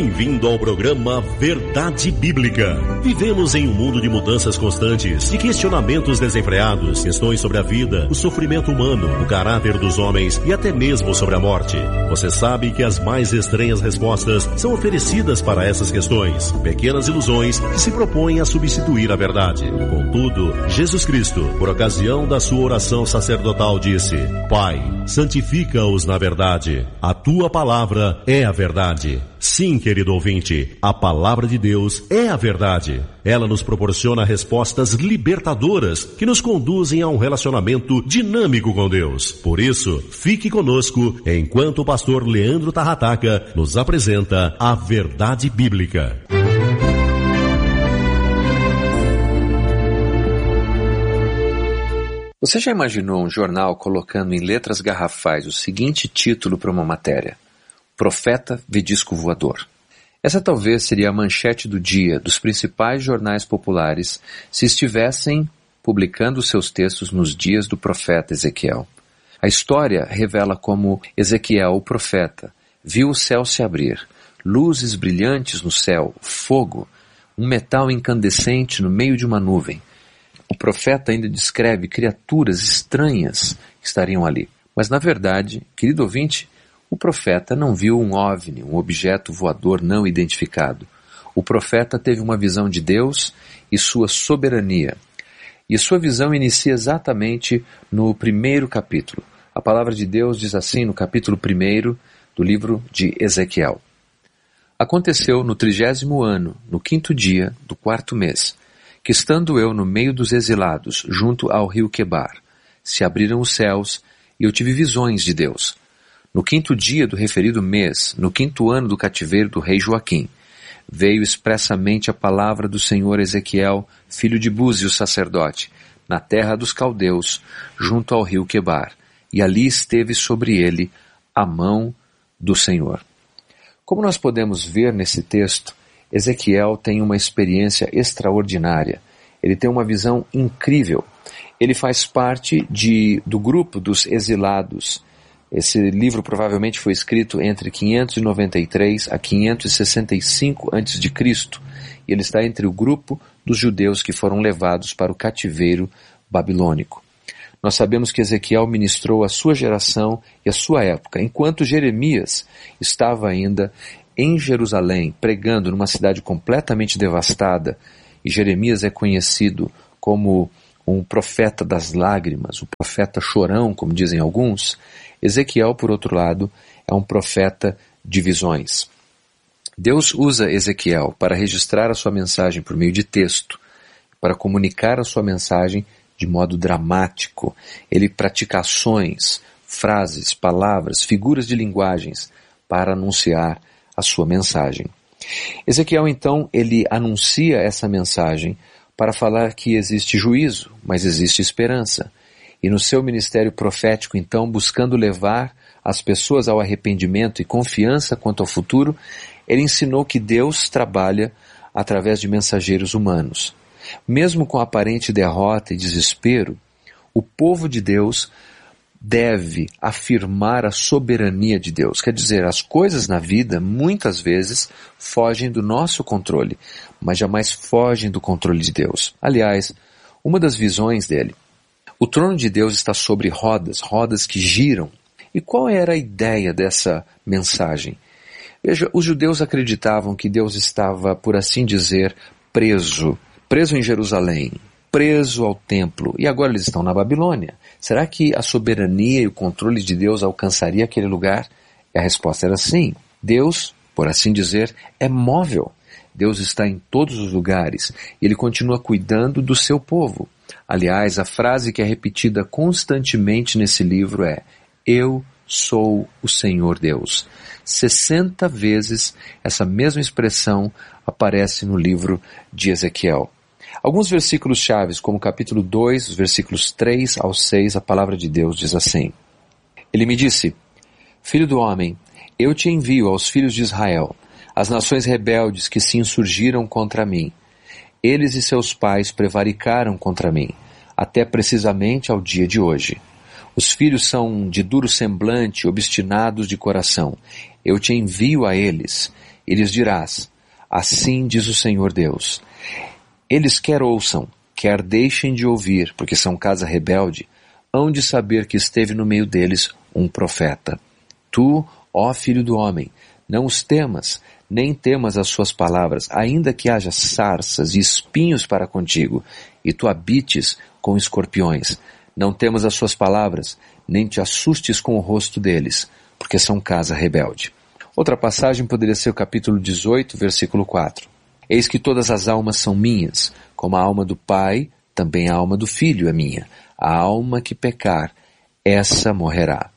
Bem-vindo ao programa Verdade Bíblica. Vivemos em um mundo de mudanças constantes, de questionamentos desenfreados, questões sobre a vida, o sofrimento humano, o caráter dos homens e até mesmo sobre a morte. Você sabe que as mais estranhas respostas são oferecidas para essas questões, pequenas ilusões que se propõem a substituir a verdade. Contudo, Jesus Cristo, por ocasião da sua oração sacerdotal, disse: Pai, santifica-os na verdade. A tua palavra é a verdade. Sim, querido ouvinte, a palavra de Deus é a verdade. Ela nos proporciona respostas libertadoras que nos conduzem a um relacionamento dinâmico com Deus. Por isso, fique conosco enquanto o pastor Leandro Tarrataca nos apresenta a Verdade Bíblica. Você já imaginou um jornal colocando em letras garrafais o seguinte título para uma matéria: Profeta vê disco voador? Essa talvez seria a manchete do dia dos principais jornais populares se estivessem publicando seus textos nos dias do profeta Ezequiel. A história revela como Ezequiel, o profeta, viu o céu se abrir, luzes brilhantes no céu, fogo, um metal incandescente no meio de uma nuvem. O profeta ainda descreve criaturas estranhas que estariam ali. Mas na verdade, querido ouvinte, o profeta não viu um OVNI, um objeto voador não identificado. O profeta teve uma visão de Deus e sua soberania. E sua visão inicia exatamente no primeiro capítulo. A palavra de Deus diz assim no capítulo 1 do livro de Ezequiel: Aconteceu no 30º ano, no 5º dia do 4º mês, que estando eu no meio dos exilados, junto ao rio Quebar, se abriram os céus e eu tive visões de Deus. No 5º dia do referido mês, no 5º ano do cativeiro do rei Joaquim, veio expressamente a palavra do Senhor Ezequiel, filho de Buzi, o sacerdote, na terra dos caldeus, junto ao rio Quebar, e ali esteve sobre ele a mão do Senhor. Como nós podemos ver nesse texto, Ezequiel tem uma experiência extraordinária. Ele tem uma visão incrível. Ele faz parte do grupo dos exilados. Esse livro provavelmente foi escrito entre 593 a 565 a.C. E ele está entre o grupo dos judeus que foram levados para o cativeiro babilônico. Nós sabemos que Ezequiel ministrou a sua geração e a sua época, enquanto Jeremias estava ainda em Jerusalém, pregando numa cidade completamente devastada. E Jeremias é conhecido como um profeta das lágrimas, o profeta chorão, como dizem alguns. Ezequiel, por outro lado, é um profeta de visões. Deus usa Ezequiel para registrar a sua mensagem por meio de texto, para comunicar a sua mensagem de modo dramático. Ele pratica ações, frases, palavras, figuras de linguagens para anunciar a sua mensagem. Ezequiel, então, ele anuncia essa mensagem para falar que existe juízo, mas existe esperança. E no seu ministério profético, então, buscando levar as pessoas ao arrependimento e confiança quanto ao futuro, ele ensinou que Deus trabalha através de mensageiros humanos. Mesmo com aparente derrota e desespero, o povo de Deus deve afirmar a soberania de Deus. Quer dizer, as coisas na vida, muitas vezes, fogem do nosso controle, mas jamais fogem do controle de Deus. Aliás, uma das visões dele: o trono de Deus está sobre rodas, rodas que giram. E qual era a ideia dessa mensagem? Veja, os judeus acreditavam que Deus estava, por assim dizer, preso em Jerusalém, preso ao templo, e agora eles estão na Babilônia. Será que a soberania e o controle de Deus alcançaria aquele lugar? E a resposta era sim. Deus, por assim dizer, é móvel. Deus está em todos os lugares e Ele continua cuidando do seu povo. Aliás, a frase que é repetida constantemente nesse livro é: Eu sou o Senhor Deus. 60 vezes essa mesma expressão aparece no livro de Ezequiel. Alguns versículos chaves, como o capítulo 2, os versículos 3 ao 6, a palavra de Deus diz assim: Ele me disse: Filho do homem, eu te envio aos filhos de Israel, as nações rebeldes que se insurgiram contra mim. Eles e seus pais prevaricaram contra mim, até precisamente ao dia de hoje. Os filhos são de duro semblante, obstinados de coração. Eu te envio a eles, e lhes dirás, assim diz o Senhor Deus. Eles quer ouçam, quer deixem de ouvir, porque são casa rebelde, hão de saber que esteve no meio deles um profeta. Tu, ó filho do homem, não os temas, nem temas as suas palavras, ainda que haja sarças e espinhos para contigo, e tu habites com escorpiões. Não temas as suas palavras, nem te assustes com o rosto deles, porque são casa rebelde. Outra passagem poderia ser o capítulo 18, versículo 4. Eis que todas as almas são minhas, como a alma do Pai, também a alma do Filho é minha. A alma que pecar, essa morrerá.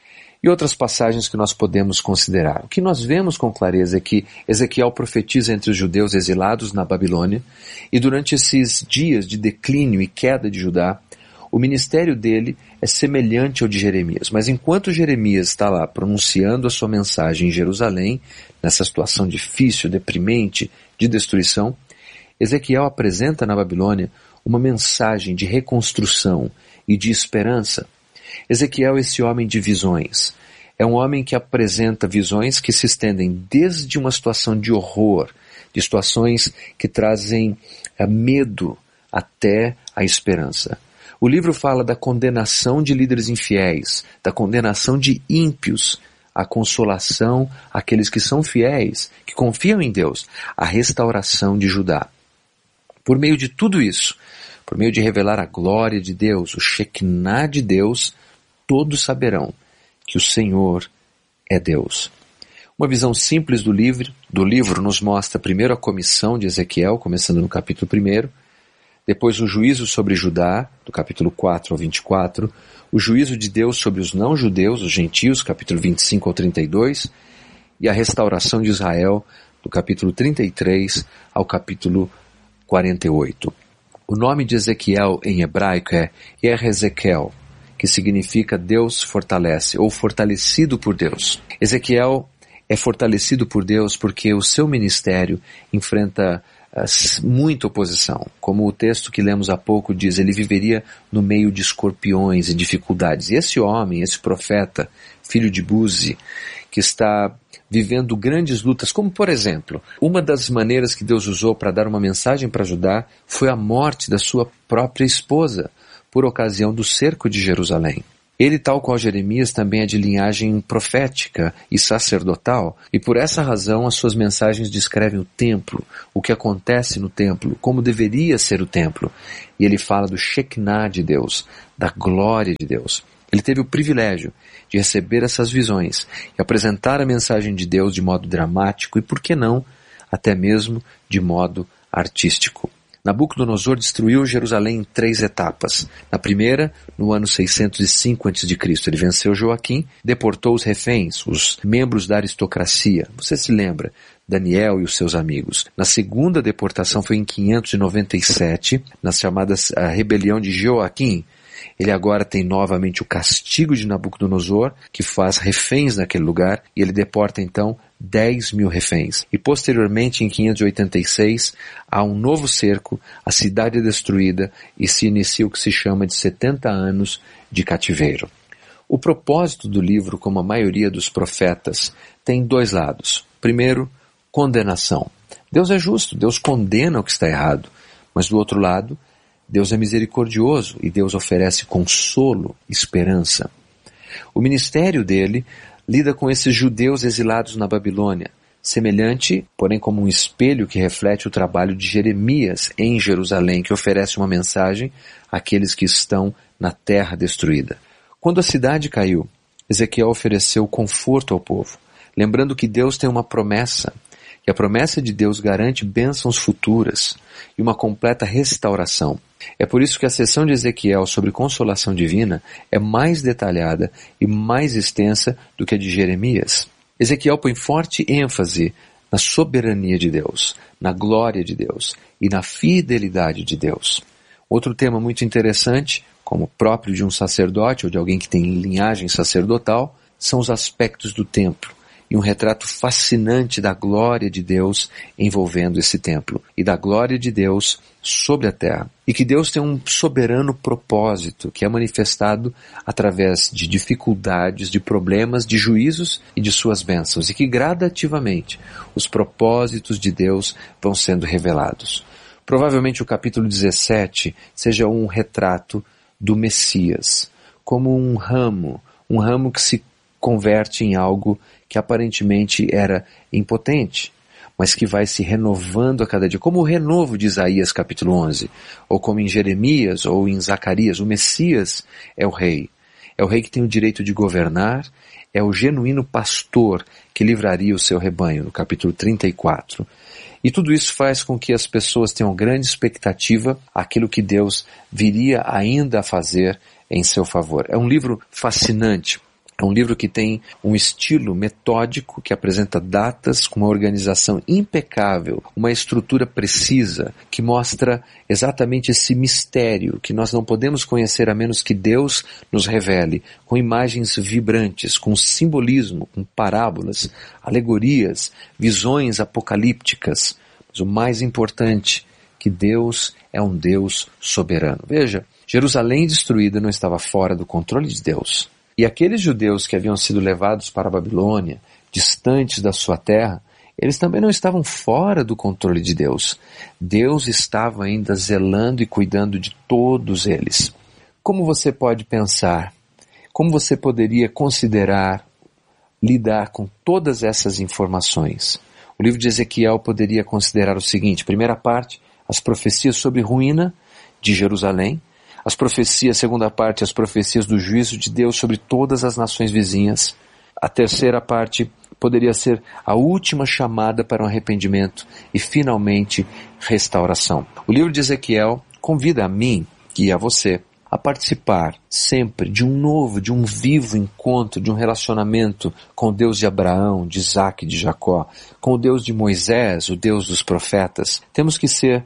E outras passagens que nós podemos considerar. O que nós vemos com clareza é que Ezequiel profetiza entre os judeus exilados na Babilônia, e durante esses dias de declínio e queda de Judá, o ministério dele é semelhante ao de Jeremias. Mas enquanto Jeremias está lá pronunciando a sua mensagem em Jerusalém, nessa situação difícil, deprimente, de destruição, Ezequiel apresenta na Babilônia uma mensagem de reconstrução e de esperança. Ezequiel é esse homem de visões. É um homem que apresenta visões que se estendem desde uma situação de horror, de situações que trazem medo até a esperança. O livro fala da condenação de líderes infiéis, da condenação de ímpios, a consolação àqueles que são fiéis, que confiam em Deus, a restauração de Judá. Por meio de tudo isso, por meio de revelar a glória de Deus, o Shekinah de Deus, todos saberão que o Senhor é Deus. Uma visão simples do livro nos mostra primeiro a comissão de Ezequiel, começando no capítulo 1, depois o juízo sobre Judá, do capítulo 4 ao 24, o juízo de Deus sobre os não-judeus, os gentios, capítulo 25 ao 32, e a restauração de Israel, do capítulo 33 ao capítulo 48. O nome de Ezequiel em hebraico é Ezequiel, que significa Deus fortalece, ou fortalecido por Deus. Ezequiel é fortalecido por Deus porque o seu ministério enfrenta muita oposição. Como o texto que lemos há pouco diz, ele viveria no meio de escorpiões e dificuldades. E esse homem, esse profeta, filho de Buzi, que está vivendo grandes lutas, como por exemplo, uma das maneiras que Deus usou para dar uma mensagem para Judá foi a morte da sua própria esposa, por ocasião do cerco de Jerusalém. Ele, tal qual Jeremias, também é de linhagem profética e sacerdotal, e por essa razão as suas mensagens descrevem o templo, o que acontece no templo, como deveria ser o templo. E ele fala do Shekinah de Deus, da glória de Deus. Ele teve o privilégio de receber essas visões e apresentar a mensagem de Deus de modo dramático e, por que não, até mesmo de modo artístico. Nabucodonosor destruiu Jerusalém em 3 etapas. Na primeira, no ano 605 a.C., ele venceu Joaquim, deportou os reféns, os membros da aristocracia. Você se lembra? Daniel e os seus amigos. Na segunda deportação foi em 597, na chamada rebelião de Joaquim. Ele agora tem novamente o castigo de Nabucodonosor, que faz reféns naquele lugar, e ele deporta então 10.000 reféns. E posteriormente, em 586, há um novo cerco, a cidade é destruída e se inicia o que se chama de 70 anos de cativeiro. O propósito do livro, como a maioria dos profetas, tem 2 lados. Primeiro, condenação. Deus é justo, Deus condena o que está errado, mas do outro lado, Deus é misericordioso e Deus oferece consolo, esperança. O ministério dele lida com esses judeus exilados na Babilônia, semelhante, porém como um espelho que reflete o trabalho de Jeremias em Jerusalém, que oferece uma mensagem àqueles que estão na terra destruída. Quando a cidade caiu, Ezequiel ofereceu conforto ao povo, lembrando que Deus tem uma promessa, que a promessa de Deus garante bênçãos futuras e uma completa restauração. É por isso que a seção de Ezequiel sobre consolação divina é mais detalhada e mais extensa do que a de Jeremias. Ezequiel põe forte ênfase na soberania de Deus, na glória de Deus e na fidelidade de Deus. Outro tema muito interessante, como próprio de um sacerdote ou de alguém que tem linhagem sacerdotal, são os aspectos do templo. e um retrato fascinante da glória de Deus envolvendo esse templo e da glória de Deus sobre a terra. E que Deus tem um soberano propósito que é manifestado através de dificuldades, de problemas, de juízos e de suas bênçãos, e que gradativamente os propósitos de Deus vão sendo revelados. Provavelmente o capítulo 17 seja um retrato do Messias, como um ramo que se converte em algo que aparentemente era impotente, mas que vai se renovando a cada dia, como o renovo de Isaías capítulo 11, ou como em Jeremias ou em Zacarias. O Messias é o rei que tem o direito de governar, é o genuíno pastor que livraria o seu rebanho, no capítulo 34. E tudo isso faz com que as pessoas tenham grande expectativa àquilo que Deus viria ainda a fazer em seu favor. É um livro fascinante. É um livro que tem um estilo metódico, que apresenta datas com uma organização impecável, uma estrutura precisa, que mostra exatamente esse mistério que nós não podemos conhecer a menos que Deus nos revele, com imagens vibrantes, com simbolismo, com parábolas, alegorias, visões apocalípticas. Mas o mais importante, que Deus é um Deus soberano. Veja, Jerusalém destruída não estava fora do controle de Deus. E aqueles judeus que haviam sido levados para a Babilônia, distantes da sua terra, eles também não estavam fora do controle de Deus. Deus estava ainda zelando e cuidando de todos eles. Como você pode pensar? Como você poderia considerar, lidar com todas essas informações? O livro de Ezequiel poderia considerar o seguinte: primeira parte, as profecias sobre ruína de Jerusalém. As profecias, segunda parte, as profecias do juízo de Deus sobre todas as nações vizinhas. A terceira parte poderia ser a última chamada para um arrependimento e, finalmente, restauração. O livro de Ezequiel convida a mim e a você a participar sempre de um novo, de um vivo encontro, de um relacionamento com o Deus de Abraão, de Isaac e de Jacó, com o Deus de Moisés, o Deus dos profetas. Temos que ser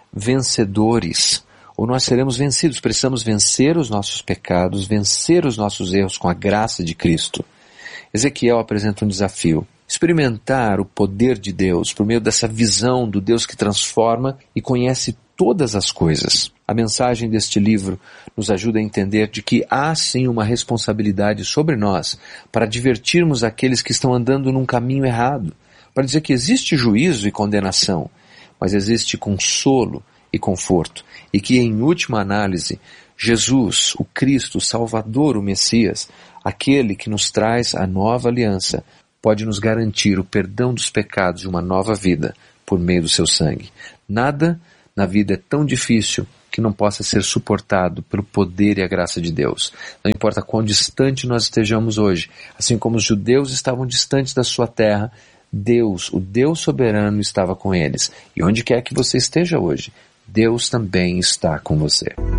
vencedores, ou nós seremos vencidos. Precisamos vencer os nossos pecados, vencer os nossos erros com a graça de Cristo. Ezequiel apresenta um desafio: experimentar o poder de Deus por meio dessa visão do Deus que transforma e conhece todas as coisas. A mensagem deste livro nos ajuda a entender de que há sim uma responsabilidade sobre nós para advertirmos aqueles que estão andando num caminho errado, para dizer que existe juízo e condenação, mas existe consolo e conforto, e que em última análise, Jesus, o Cristo, o Salvador, o Messias, aquele que nos traz a nova aliança, pode nos garantir o perdão dos pecados e uma nova vida por meio do seu sangue. Nada na vida é tão difícil que não possa ser suportado pelo poder e a graça de Deus. Não importa quão distante nós estejamos hoje, assim como os judeus estavam distantes da sua terra, Deus, o Deus soberano, estava com eles. E onde quer que você esteja hoje, Deus também está com você.